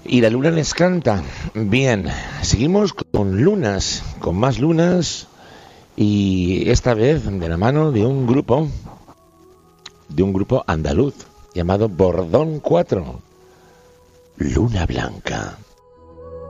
Y la luna les canta. Bien, seguimos con lunas, con más lunas, y esta vez de la mano de un grupo andaluz llamado Bordón 4, Luna Blanca.